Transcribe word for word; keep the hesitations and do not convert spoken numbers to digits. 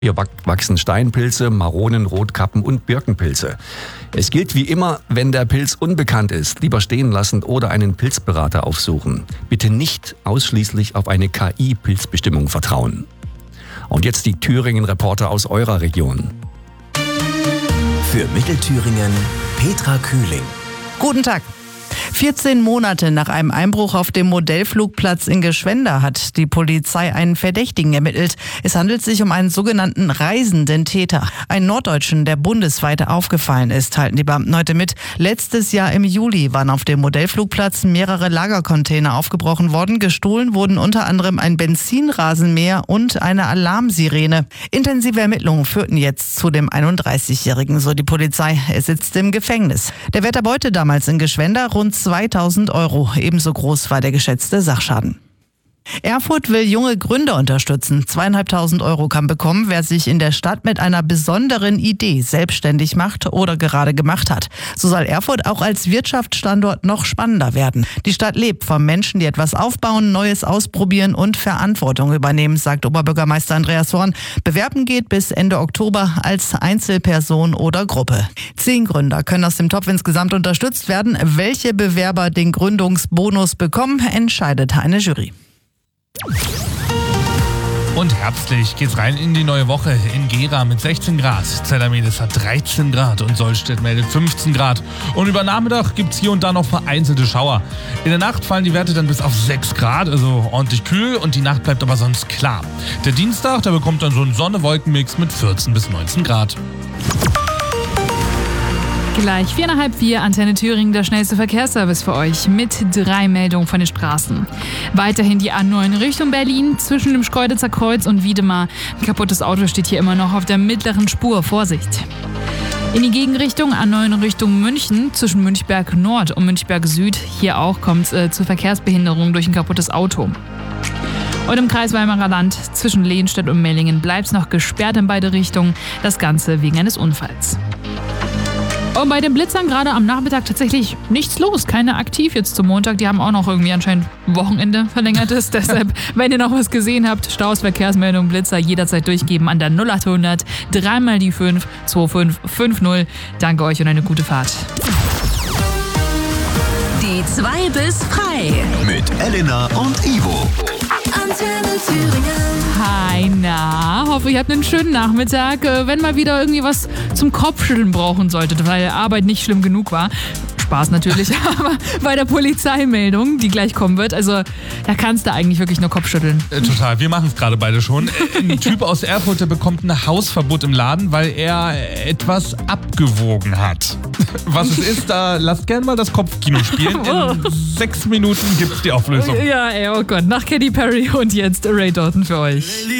Hier wachsen Steinpilze, Maronen, Rotkappen und Birkenpilze. Es gilt wie immer, wenn der Pilz unbekannt ist, lieber stehen lassen oder einen Pilzberater aufsuchen. Bitte nicht ausschließlich auf eine K I-Pilzbestimmung vertrauen. Und jetzt die Thüringen-Reporter aus eurer Region. Für Mittelthüringen Petra Kühling. Guten Tag. vierzehn Monate nach einem Einbruch auf dem Modellflugplatz in Gschwenda hat die Polizei einen Verdächtigen ermittelt. Es handelt sich um einen sogenannten reisenden Täter. Einen Norddeutschen, der bundesweit aufgefallen ist, halten die Beamten heute mit. Letztes Jahr im Juli waren auf dem Modellflugplatz mehrere Lagercontainer aufgebrochen worden. Gestohlen wurden unter anderem ein Benzinrasenmäher und eine Alarmsirene. Intensive Ermittlungen führten jetzt zu dem einunddreißigjährigen, so die Polizei. Er sitzt im Gefängnis. Der Wert der Beute damals in Gschwenda rund zweitausend Euro. Ebenso groß war der geschätzte Sachschaden. Erfurt will junge Gründer unterstützen. Zweieinhalbtausend Euro kann bekommen, wer sich in der Stadt mit einer besonderen Idee selbstständig macht oder gerade gemacht hat. So soll Erfurt auch als Wirtschaftsstandort noch spannender werden. Die Stadt lebt von Menschen, die etwas aufbauen, Neues ausprobieren und Verantwortung übernehmen, sagt Oberbürgermeister Andreas Horn. Bewerben geht bis Ende Oktober als Einzelperson oder Gruppe. Zehn Gründer können aus dem Topf insgesamt unterstützt werden. Welche Bewerber den Gründungsbonus bekommen, entscheidet eine Jury. Und herbstlich geht's rein in die neue Woche in Gera mit sechzehn Grad. Zellamedes hat dreizehn Grad und Sollstedt meldet fünfzehn Grad. Und über Nachmittag gibt's hier und da noch vereinzelte Schauer. In der Nacht fallen die Werte dann bis auf sechs Grad, also ordentlich kühl, und die Nacht bleibt aber sonst klar. Der Dienstag, der bekommt dann so einen Sonne-Wolken-Mix mit vierzehn bis neunzehn Grad. Gleich vier nach halb vier, Antenne Thüringen, der schnellste Verkehrsservice für euch mit drei Meldungen von den Straßen. Weiterhin die A neun Richtung Berlin zwischen dem Schkeuditzer Kreuz und Wiedemar. Ein kaputtes Auto steht hier immer noch auf der mittleren Spur. Vorsicht! In die Gegenrichtung A neun Richtung München zwischen Münchberg Nord und Münchberg Süd. Hier auch kommt es äh, zu Verkehrsbehinderungen durch ein kaputtes Auto. Und im Kreis Weimarer Land zwischen Lehnstedt und Mellingen bleibt es noch gesperrt in beide Richtungen. Das Ganze wegen eines Unfalls. Und bei den Blitzern gerade am Nachmittag tatsächlich nichts los. Keine aktiv jetzt zum Montag. Die haben auch noch irgendwie anscheinend Wochenende verlängertes. Deshalb, wenn ihr noch was gesehen habt, Staus, Verkehrsmeldung, Blitzer jederzeit durchgeben an der null acht hundert, dreimal die fünf, zwei fünf fünf null. Danke euch und eine gute Fahrt. Die zwei bis frei. Mit Elena und Ivo. Antenne Thüringen. Hi, na, hoffe ihr habt einen schönen Nachmittag. Äh, Wenn mal wieder irgendwie was zum Kopfschütteln brauchen solltet, weil Arbeit nicht schlimm genug war. Spaß natürlich, aber bei der Polizeimeldung, die gleich kommen wird, also da kannst du eigentlich wirklich nur Kopfschütteln. Äh, total, wir machen es gerade beide schon. Ein Typ aus Erfurt, der bekommt ein Hausverbot im Laden, weil er etwas abgewogen hat. Was es ist, da lasst gerne mal das Kopfkino spielen. In sechs Minuten gibt's die Auflösung. Ja, ey, oh Gott, nach Katy Perry und jetzt Ray Dalton für euch.